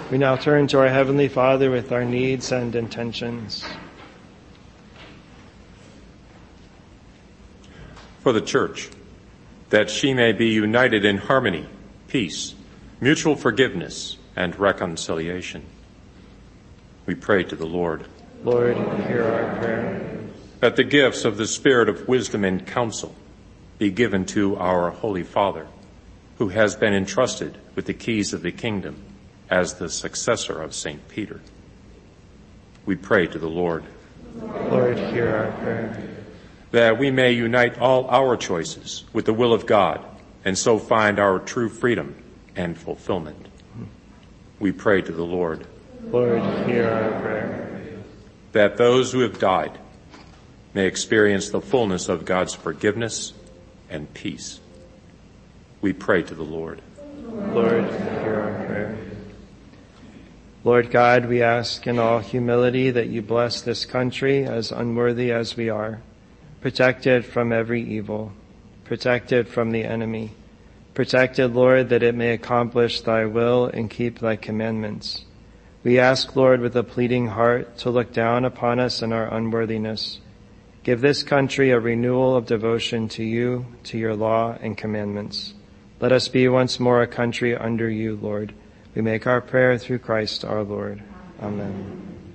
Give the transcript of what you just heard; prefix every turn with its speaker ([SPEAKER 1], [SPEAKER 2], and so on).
[SPEAKER 1] We now turn to our Heavenly Father with our needs and intentions.
[SPEAKER 2] For the Church, that she may be united in harmony, peace, mutual forgiveness, and reconciliation. We pray to the Lord.
[SPEAKER 1] Lord, hear our prayer.
[SPEAKER 2] That the gifts of the Spirit of wisdom and counsel be given to our Holy Father, who has been entrusted with the keys of the kingdom as the successor of St. Peter. We pray to the Lord.
[SPEAKER 1] Lord, hear our prayer.
[SPEAKER 2] That we may unite all our choices with the will of God and so find our true freedom and fulfillment. We pray to the Lord.
[SPEAKER 1] Lord, hear our prayer.
[SPEAKER 2] That those who have died may experience the fullness of God's forgiveness and peace. We pray to the Lord.
[SPEAKER 1] Lord, hear our prayer. Lord God, we ask in all humility that you bless this country, as unworthy as we are. Protect it from every evil. Protect it from the enemy. Protect it, Lord, that it may accomplish thy will and keep thy commandments. We ask, Lord, with a pleading heart, to look down upon us in our unworthiness. Give this country a renewal of devotion to you, to your law and commandments. Let us be once more a country under you, Lord. We make our prayer through Christ our Lord. Amen.